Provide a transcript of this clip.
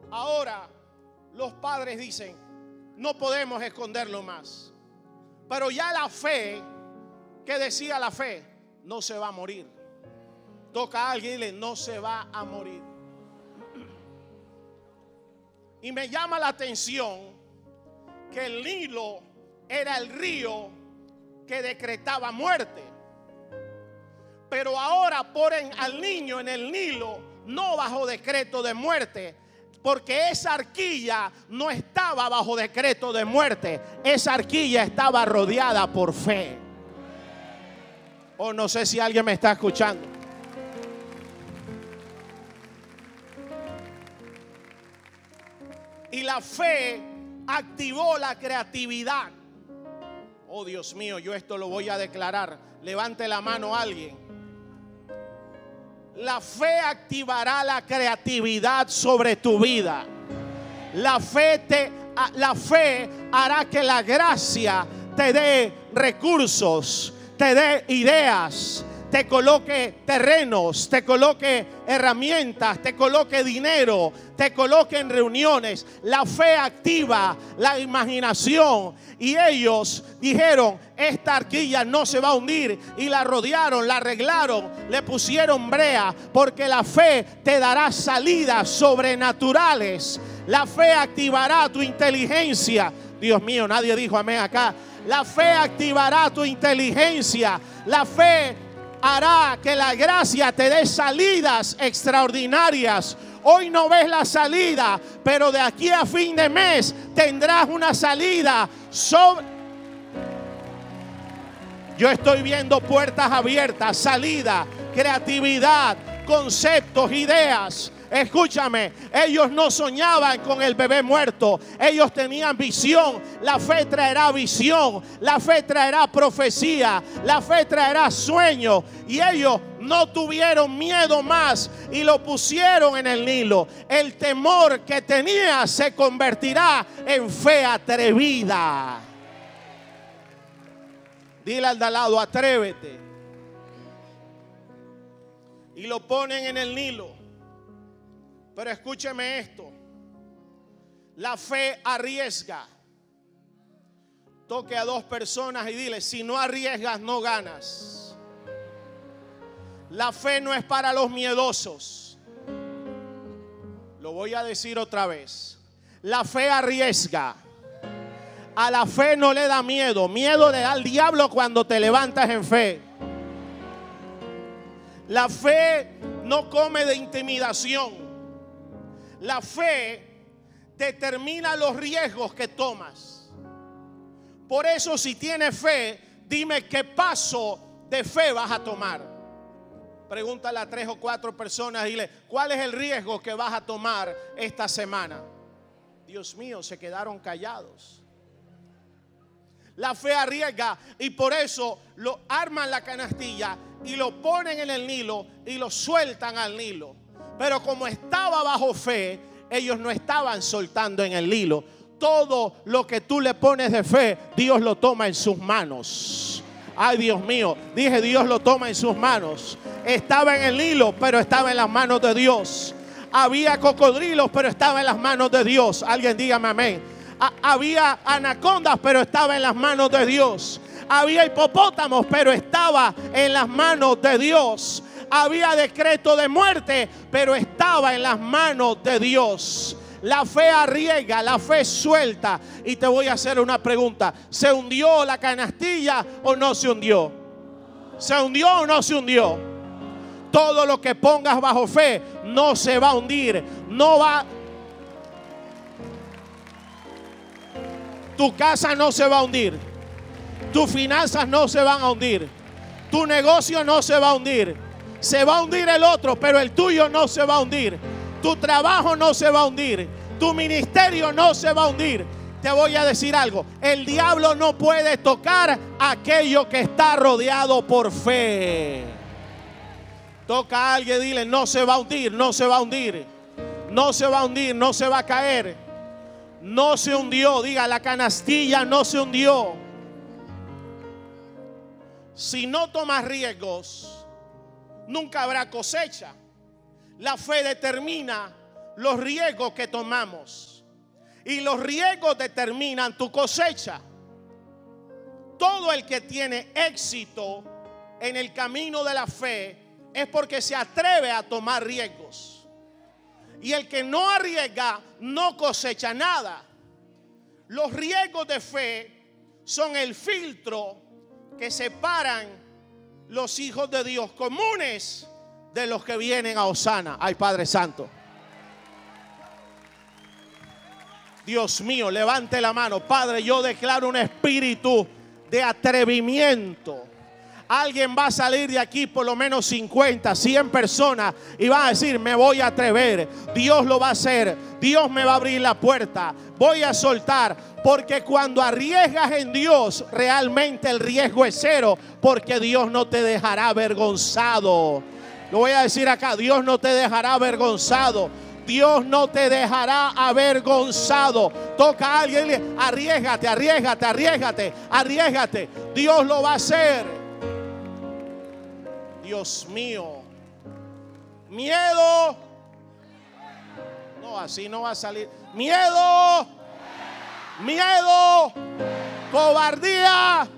Ahora los padres dicen, no podemos esconderlo más. Pero ya la fe, ¿qué decía la fe? No se va a morir. Toca a alguien y dile, no se va a morir. Y me llama la atención que el Nilo era el río que decretaba muerte. Pero ahora ponen al niño en el Nilo, no bajo decreto de muerte, porque esa arquilla no estaba bajo decreto de muerte. Esa arquilla estaba rodeada por fe. O no sé si alguien me está escuchando. Y la fe activó la creatividad. Oh Dios mío, yo esto lo voy a declarar. Levante la mano alguien. La fe activará la creatividad sobre tu vida. La fe hará que la gracia te dé recursos, te dé ideas, te coloque terrenos, te coloque herramientas, te coloque dinero, te coloque en reuniones. La fe activa la imaginación. Y ellos dijeron, esta arquilla no se va a hundir. Y la rodearon, la arreglaron, le pusieron brea. Porque la fe te dará salidas sobrenaturales. La fe activará tu inteligencia. Dios mío, nadie dijo amén acá. La fe activará tu inteligencia. La fe hará que la gracia te dé salidas extraordinarias. Hoy no ves la salida, pero de aquí a fin de mes tendrás una salida Yo estoy viendo puertas abiertas, salida, creatividad, conceptos, ideas. Escúchame, ellos no soñaban con el bebé muerto, ellos tenían visión. La fe traerá visión, la fe traerá profecía, la fe traerá sueño. Y ellos no tuvieron miedo más y lo pusieron en el Nilo. El temor que tenía se convertirá en fe atrevida. Dile al de al lado, atrévete. Y lo ponen en el Nilo. Pero escúcheme esto. La fe arriesga. Toque a dos personas y dile, si no arriesgas no ganas. La fe no es para los miedosos. Lo voy a decir otra vez. La fe arriesga. A la fe no le da miedo. Miedo le da al diablo cuando te levantas en fe. La fe no come de intimidación. La fe determina los riesgos que tomas. Por eso, si tienes fe, dime qué paso de fe vas a tomar. Pregúntale a 3 o 4 personas y dile, ¿cuál es el riesgo que vas a tomar esta semana? Dios mío, se quedaron callados. La fe arriesga y por eso lo arman la canastilla y lo ponen en el Nilo y lo sueltan al Nilo. Pero como estaba bajo fe, ellos no estaban soltando en el Nilo. Todo lo que tú le pones de fe, Dios lo toma en sus manos. Ay, Dios mío, dije, Dios lo toma en sus manos. Estaba en el Nilo, pero estaba en las manos de Dios. Había cocodrilos, pero estaba en las manos de Dios. Alguien dígame amén. Había anacondas, pero estaba en las manos de Dios. Había hipopótamos, pero estaba en las manos de Dios. Había decreto de muerte, pero estaba en las manos de Dios. La fe arriesga, la fe suelta. Y te voy a hacer una pregunta. ¿Se hundió la canastilla o no se hundió? ¿Se hundió o no se hundió? Todo lo que pongas bajo fe no se va a hundir. No va. Tu casa no se va a hundir. Tus finanzas no se van a hundir. Tu negocio no se va a hundir. Se va a hundir el otro, pero el tuyo no se va a hundir. Tu trabajo no se va a hundir. Tu ministerio no se va a hundir. Te voy a decir algo. El diablo no puede tocar aquello que está rodeado por fe. Toca a alguien y dile, no se va a hundir, no se va a hundir. No se va a hundir, no se va a caer. No se hundió, diga, la canastilla no se hundió. Si no tomas riesgos, nunca habrá cosecha. La fe determina los riesgos que tomamos. Y los riesgos determinan tu cosecha. Todo el que tiene éxito en el camino de la fe es porque se atreve a tomar riesgos. Y el que no arriesga no cosecha nada. Los riesgos de fe son el filtro que separan los hijos de Dios comunes de los que vienen a Hosana. Ay, Padre Santo. Dios mío, levante la mano. Padre, yo declaro un espíritu de atrevimiento. Alguien va a salir de aquí, por lo menos 50, 100 personas, y va a decir: me voy a atrever. Dios lo va a hacer. Dios me va a abrir la puerta. Voy a soltar. Porque cuando arriesgas en Dios, realmente el riesgo es cero. Porque Dios no te dejará avergonzado. Lo voy a decir acá: Dios no te dejará avergonzado. Dios no te dejará avergonzado. Toca a alguien y le: arriésgate, arriésgate, arriésgate, arriésgate. Dios lo va a hacer. Dios mío. Miedo. No, así no va a salir. Miedo. Miedo. Cobardía.